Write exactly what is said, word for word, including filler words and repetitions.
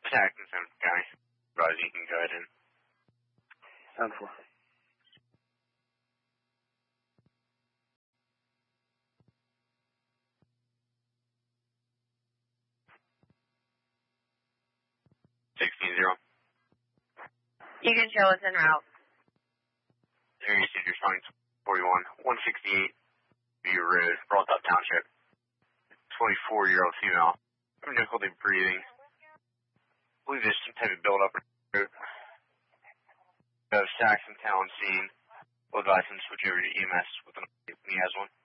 Atkinson County. Advise you can go ahead and. Sound four. Sixteen zero. You can show us en route. There you see responding to forty-one. one sixty-eight. View Road, Rolltop Township. twenty-four year old female. Having difficulty breathing. I believe there's some type of build-up. Of Saxon Town scene. We'll advise him to switch over to E M S with an he has one.